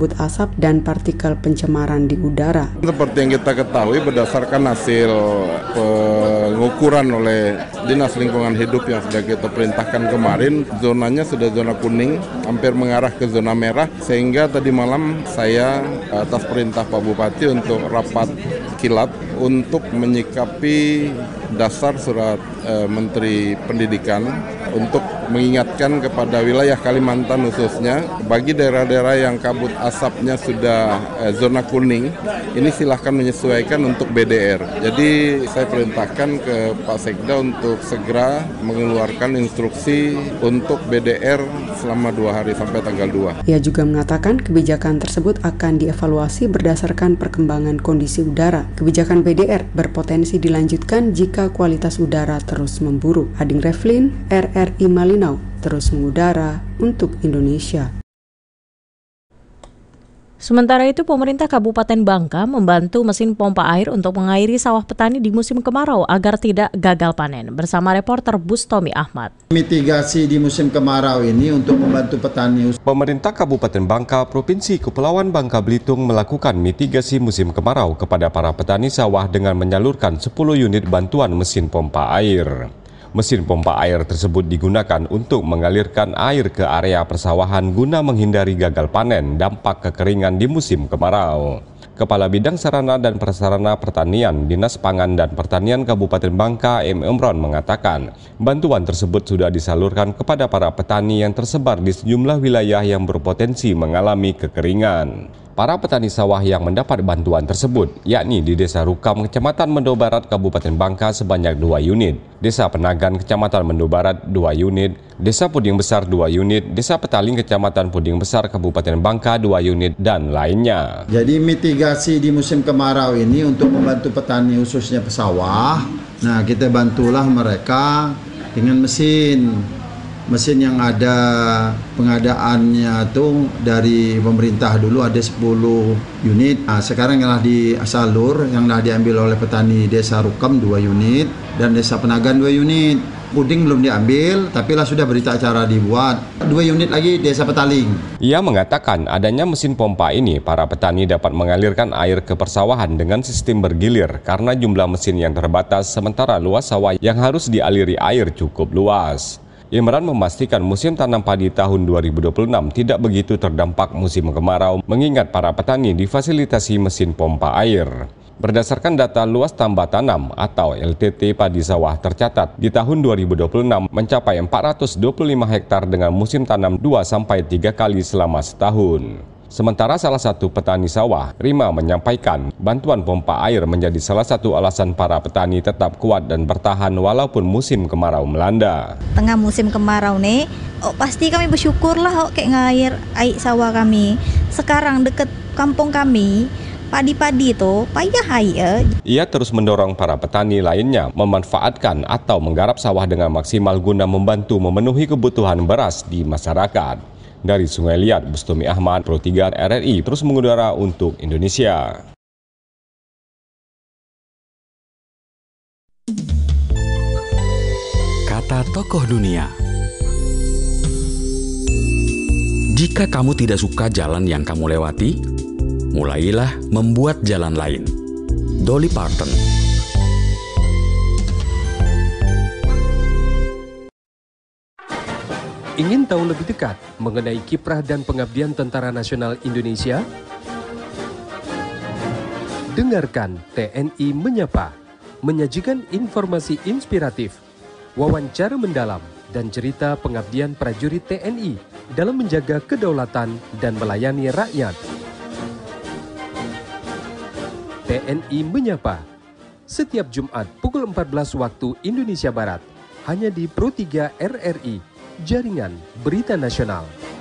kabut asap dan partikel pencemaran di udara. Seperti yang kita ketahui berdasarkan hasil pengukuran oleh Dinas Lingkungan Hidup yang sudah kita perintahkan kemarin, zonanya sudah zona kuning, hampir mengarah ke zona merah, sehingga tadi malam saya atas perintah Pak Bupati untuk rapat kilat untuk menyikapi dasar surat Menteri Pendidikan untuk mengingatkan kepada wilayah Kalimantan khususnya, bagi daerah-daerah yang kabut asapnya sudah zona kuning, ini silahkan menyesuaikan untuk BDR. Jadi saya perintahkan ke Pak Sekda untuk segera mengeluarkan instruksi untuk BDR selama 2 hari sampai tanggal 2. Ia juga mengatakan kebijakan tersebut akan dievaluasi berdasarkan perkembangan kondisi udara. Kebijakan BDR berpotensi dilanjutkan jika kualitas udara terus memburuk. Ading Reflin, RRI Malinau, terus mengudara untuk Indonesia. Sementara itu, pemerintah Kabupaten Bangka membantu mesin pompa air untuk mengairi sawah petani di musim kemarau agar tidak gagal panen. Bersama reporter Bustomi Ahmad. Mitigasi di musim kemarau ini untuk membantu petani. Pemerintah Kabupaten Bangka, Provinsi Kepulauan Bangka Belitung melakukan mitigasi musim kemarau kepada para petani sawah dengan menyalurkan 10 unit bantuan mesin pompa air. Mesin pompa air tersebut digunakan untuk mengalirkan air ke area persawahan guna menghindari gagal panen dampak kekeringan di musim kemarau. Kepala Bidang Sarana dan Prasarana Pertanian Dinas Pangan dan Pertanian Kabupaten Bangka M. Imron mengatakan, bantuan tersebut sudah disalurkan kepada para petani yang tersebar di sejumlah wilayah yang berpotensi mengalami kekeringan. Para petani sawah yang mendapat bantuan tersebut, yakni di Desa Rukam, Kecamatan Mendo Barat, Kabupaten Bangka sebanyak 2 unit, Desa Penagan, Kecamatan Mendo Barat 2 unit, Desa Puding Besar 2 unit, Desa Petaling, Kecamatan Puding Besar, Kabupaten Bangka 2 unit, dan lainnya. Jadi mitigasi di musim kemarau ini untuk membantu petani khususnya pesawah. Nah, kita bantulah mereka dengan mesin yang ada pengadaannya tuh dari pemerintah dulu ada 10 unit. Nah, sekarang yang disalur, yang diambil oleh petani Desa Rukam 2 unit dan Desa Penagan 2 unit. Puding belum diambil, tapi lah sudah berita acara dibuat. 2 unit lagi Desa Petaling. Ia mengatakan adanya mesin pompa ini, para petani dapat mengalirkan air ke persawahan dengan sistem bergilir karena jumlah mesin yang terbatas sementara luas sawah yang harus dialiri air cukup luas. Imran memastikan musim tanam padi tahun 2026 tidak begitu terdampak musim kemarau mengingat para petani difasilitasi mesin pompa air. Berdasarkan data luas tambah tanam atau LTT padi sawah tercatat di tahun 2026 mencapai 425 hektar dengan musim tanam 2-3 kali selama setahun. Sementara salah satu petani sawah, Rima, menyampaikan bantuan pompa air menjadi salah satu alasan para petani tetap kuat dan bertahan walaupun musim kemarau melanda. Tengah musim kemarau nih, pasti kami bersyukurlah kayak ngair air sawah kami. Sekarang deket kampung kami, padi-padi itu payah air. Ia terus mendorong para petani lainnya memanfaatkan atau menggarap sawah dengan maksimal guna membantu memenuhi kebutuhan beras di masyarakat. Dari Sungai Liat, Bustomi Ahmad, Pro 3 RRI terus mengudara untuk Indonesia. Kata tokoh dunia. Jika kamu tidak suka jalan yang kamu lewati, mulailah membuat jalan lain. Dolly Parton. Ingin tahu lebih dekat mengenai kiprah dan pengabdian Tentara Nasional Indonesia? Dengarkan TNI Menyapa, menyajikan informasi inspiratif, wawancara mendalam, dan cerita pengabdian prajurit TNI dalam menjaga kedaulatan dan melayani rakyat. TNI Menyapa, setiap Jumat pukul 14 waktu Indonesia Barat, hanya di Pro 3 RRI, Jaringan Berita Nasional.